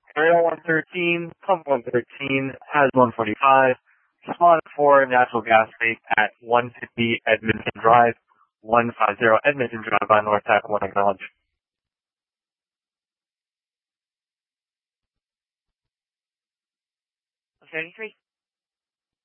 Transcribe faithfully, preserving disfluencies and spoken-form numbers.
Aerial one thirteen, Pump one thirteen, has one forty-five, Swan four, Natural Gas Leak at one fifty Edmonton Drive, one fifty Edmonton Drive on North Tack one acknowledge. thirty-three.